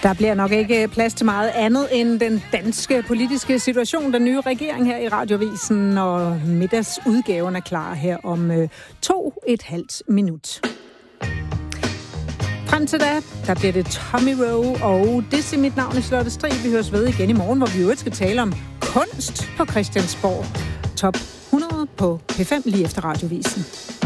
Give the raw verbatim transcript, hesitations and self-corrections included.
Der bliver nok ikke plads til meget andet end den danske politiske situation. Den nye regering her i Radiovisen, og middagsudgaven er klar her om øh, to et halvt minut. Frem til da, der bliver det Tommy Rowe og Dizzy. Mit navn er Charlotte Strig. Vi høres ved igen i morgen, hvor vi jo skal tale om kunst på Christiansborg. Top hundrede på P fem lige efter Radiovisen.